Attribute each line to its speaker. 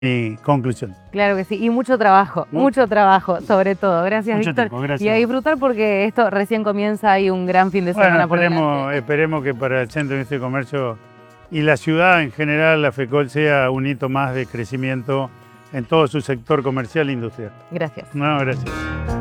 Speaker 1: mi conclusión.
Speaker 2: Claro que sí, y mucho trabajo sobre todo. Gracias,
Speaker 1: Mucho
Speaker 2: Víctor.
Speaker 1: tiempo, gracias.
Speaker 2: Y a disfrutar porque esto recién comienza y un gran fin de semana por delante.
Speaker 1: Esperemos que para el Centro de Industria y Comercio y la ciudad en general, la FECOL sea un hito más de crecimiento en todo su sector comercial e industrial.
Speaker 2: Gracias.
Speaker 1: No, gracias.